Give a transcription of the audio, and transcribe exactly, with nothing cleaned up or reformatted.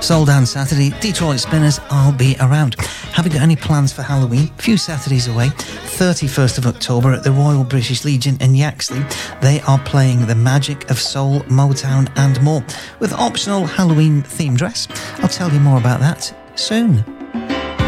Soul Dance Saturday, Detroit Spinners, I'll be around. Have you got any plans for Halloween? A few Saturdays away. thirty-first of October at the Royal British Legion in Yaxley. They are playing the magic of soul, Motown and more with optional Halloween theme dress. I'll tell you more about that soon.